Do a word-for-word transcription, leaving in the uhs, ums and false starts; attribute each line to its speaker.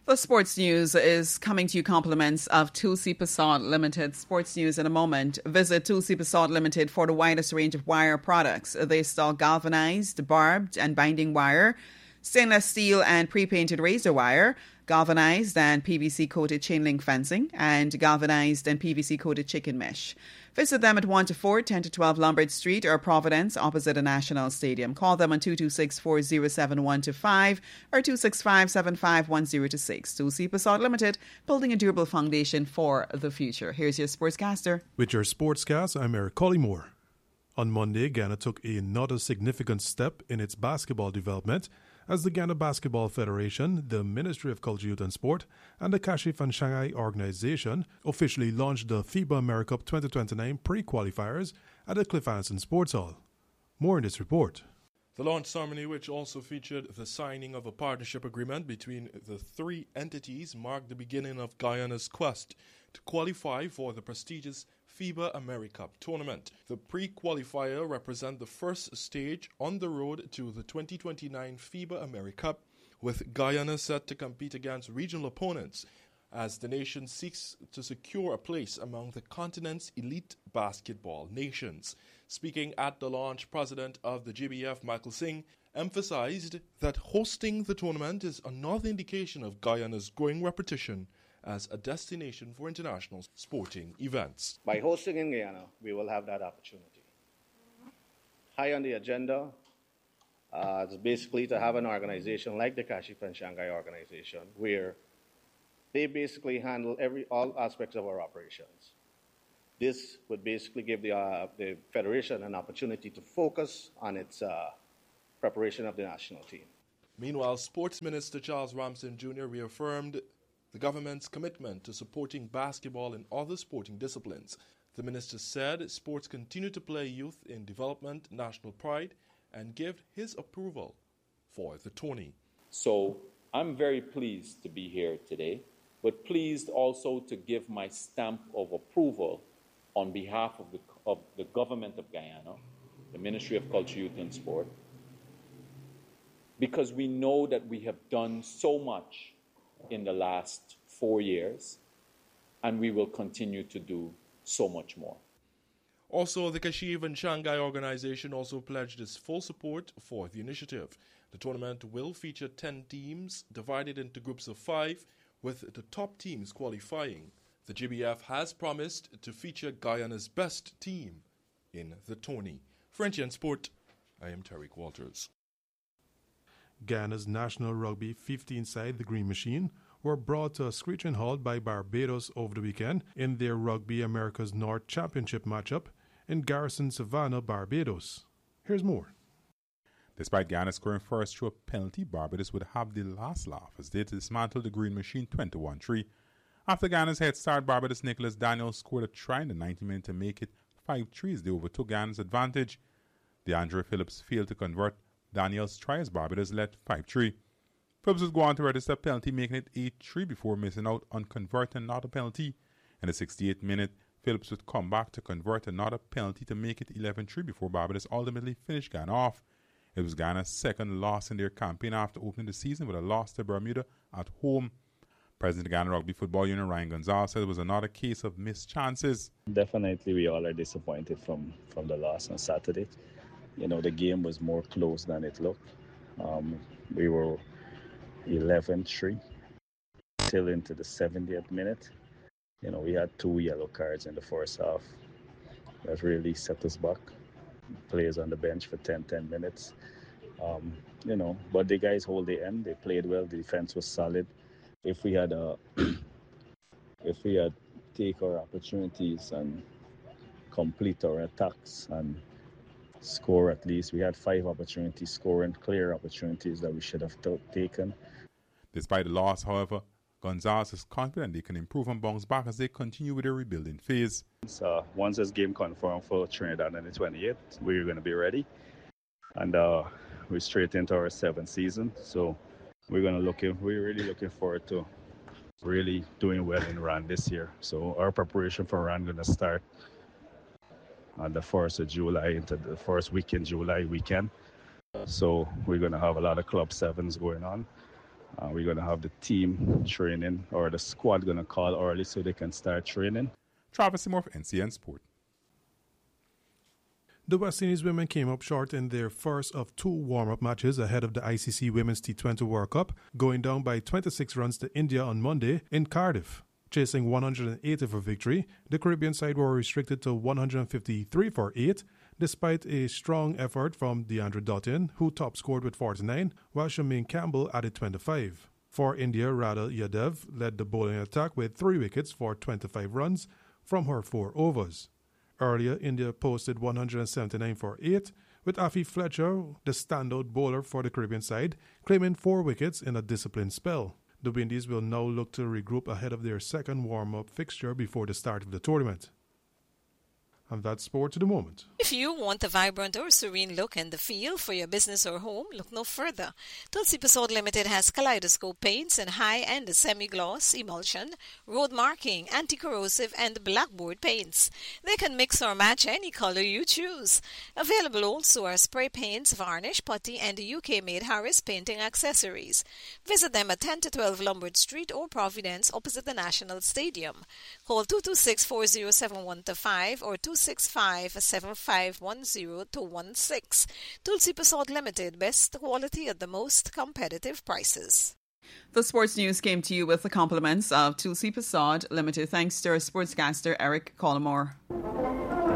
Speaker 1: The sports news is coming to you compliments of Tulsi Prasad Limited. Sports news in a moment. Visit Tulsi Prasad Limited for the widest range of wire products. They sell galvanized, barbed and binding wire, stainless steel and pre-painted razor wire, galvanized and P V C-coated chain link fencing, and galvanized and P V C-coated chicken mesh. Visit them at one to four, ten to twelve Lombard Street or Providence opposite the National Stadium. Call them on two two six, four zero seven, one two five or two six five, seven five one zero two six. Tulsi Prasad Limited, building a durable foundation for the future. Here's your sportscaster.
Speaker 2: With your sportscast, I'm Eric Collymore. On Monday, Ghana took another significant step in its basketball development as the Ghana Basketball Federation, the Ministry of Culture, Youth and Sport, and the Kashif and Shanghai Organization officially launched the FIBA AmeriCup twenty twenty-nine pre-qualifiers at the Cliff Anderson Sports Hall. More in this report.
Speaker 3: The launch ceremony, which also featured the signing of a partnership agreement between the three entities, marked the beginning of Guyana's quest to qualify for the prestigious FIBA AmeriCup tournament. The pre-qualifier represent the first stage on the road to the twenty twenty-nine FIBA AmeriCup, with Guyana set to compete against regional opponents as the nation seeks to secure a place among the continent's elite basketball nations. Speaking at the launch, President of the G B F, Michael Singh, emphasized that hosting the tournament is another indication of Guyana's growing reputation as a destination for international sporting events.
Speaker 4: By hosting in Guyana, we will have that opportunity. High on the agenda uh, is basically to have an organization like the Kashif and Shanghai organization, where they basically handle every all aspects of our operations. This would basically give the, uh, the Federation an opportunity to focus on its uh, preparation of the national team.
Speaker 3: Meanwhile, Sports Minister Charles Ramsden Junior reaffirmed the government's commitment to supporting basketball and other sporting disciplines. The minister said sports continue to play youth in development, national pride, and give his approval for the tourney.
Speaker 5: So I'm very pleased to be here today, but pleased also to give my stamp of approval on behalf of the, of the government of Guyana, the Ministry of Culture, Youth and Sport, because we know that we have done so much in the last four years, and we will continue to do so much more.
Speaker 3: Also, the Kashif and Shanghai organization also pledged its full support for the initiative. The tournament will feature ten teams divided into groups of five, with the top teams qualifying. The G B F has promised to feature Guyana's best team in the tourney. French and Sport, I am Tariq Walters.
Speaker 2: Ghana's national rugby fifteen side, the Green Machine, were brought to a screeching halt by Barbados over the weekend in their Rugby America's North Championship matchup in Garrison, Savannah, Barbados. Here's more.
Speaker 6: Despite Ghana scoring first through a penalty, Barbados would have the last laugh as they dismantled the Green Machine twenty-one three. After Ghana's head start, Barbados' Nicholas Daniels scored a try in the ninety minutes to make it five three as they overtook Ghana's advantage. DeAndre Phillips failed to convert Daniels' try as Barbados led five three. Phillips would go on to register a penalty, making it eight three before missing out on converting another penalty. In the sixty-eighth minute, Phillips would come back to convert another penalty to make it eleven three before Barbados ultimately finished Ghana off. It was Ghana's second loss in their campaign after opening the season with a loss to Bermuda at home. President of Ghana Rugby Football Union, Ryan Gonzalez, said it was another case of missed chances.
Speaker 7: Definitely, we all are disappointed from, from the loss on Saturday. You know, the game was more close than it looked. Um, we were eleven three till into the seventieth minute. You know, we had two yellow cards in the first half. That really set us back. Players on the bench for ten, ten minutes. Um, you know, but the guys hold the end. They played well. The defense was solid. If we had uh, if we had take our opportunities and complete our attacks and score at least, we had five opportunities, scoring clear opportunities that we should have t- taken.
Speaker 6: Despite the loss, however, Gonzalez is confident they can improve and bounce back as they continue with their rebuilding phase.
Speaker 7: So once this game confirmed for Trinidad on the twenty-eighth, we're going to be ready. And uh, we're straight into our seventh season. So we're going to look in, we're really looking forward to really doing well in R A N this year. So our preparation for R A N going to start on the first of July into the first week in July weekend. So we're going to have a lot of club sevens going on. Uh, we're going to have the team training, or the squad going to call early so they can start training.
Speaker 6: Travis Seymour for N C N Sport.
Speaker 2: The West Indies women came up short in their first of two warm-up matches ahead of the I C C Women's T twenty World Cup, going down by twenty-six runs to India on Monday in Cardiff. Chasing one hundred eighty for victory, the Caribbean side were restricted to one hundred fifty-three for eight, despite a strong effort from Deandra Dottin, who top-scored with forty-nine, while Shemaine Campbell added twenty-five. For India, Radha Yadav led the bowling attack with three wickets for twenty-five runs from her four overs. Earlier, India posted one hundred seventy-nine for eight, with Afi Fletcher, the standout bowler for the Caribbean side, claiming four wickets in a disciplined spell. The Windies will now look to regroup ahead of their second warm-up fixture before the start of the tournament. And that's sport to the moment.
Speaker 8: If you want a vibrant or serene look and the feel for your business or home, look no further. Tulsi Pasod Limited has kaleidoscope paints and high-end semi-gloss, emulsion, road marking, anti-corrosive, and blackboard paints. They can mix or match any color you choose. Available also are spray paints, varnish, putty, and U K-made Harris painting accessories. Visit them at ten to twelve Lombard Street or Providence opposite the National Stadium. Call two two six, four zero seven one two five or two six five, seven five one zero two one six. Tulsi Pasod Limited, best quality at the most competitive prices.
Speaker 1: The sports news came to you with the compliments of Tulsi Pasod Limited. Thanks to our sportscaster Eric Collymore.